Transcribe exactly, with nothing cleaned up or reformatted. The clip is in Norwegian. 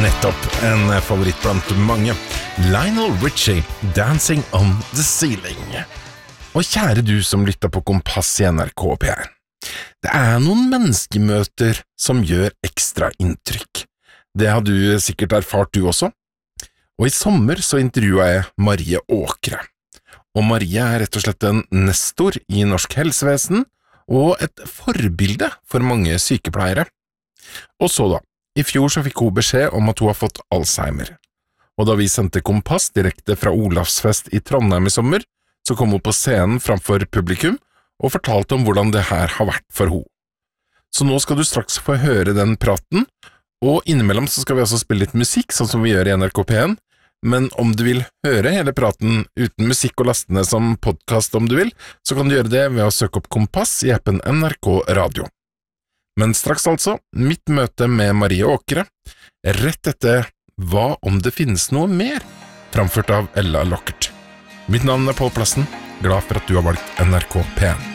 Nettopp, en favoritt blant mange. Lionel Richie, Dancing on the Ceiling. Og kjære du som lytter på Kompass i N R K P R. Det er noen menneskemøter som gjør ekstra inntrykk. Det har du sikkert erfart du også. Og i sommer så intervjuet jeg Marie Åkre. Og Marie er rett og slett en nestor i norsk helsevesen, og et forbilde for mange sykepleiere. Og så da, i fjor så fikk hun beskjed om at hun har fått Alzheimer. Og da vi sendte Kompass direkte fra Olavsfest i Trondheim i sommer, så kom hun på scenen framfor publikum og fortalte om hvordan det her har vært for henne. Så nå skal du straks få høre den praten, og innimellom så skal vi også spille litt musikk, sånn som vi gjør i N R K P en, men om du vil høre hele praten uten musikk og lastene som podcast om du vil, så kan du gjøre det ved å søke opp Kompass i appen N R K Radio. Men straks altså, mitt møte med Marie Åkre, rett etter Hva om det finnes noe mer? Framført av Ella Lockert. Mitt navn er Pål Plassen, glad for at du har valgt N R K P en.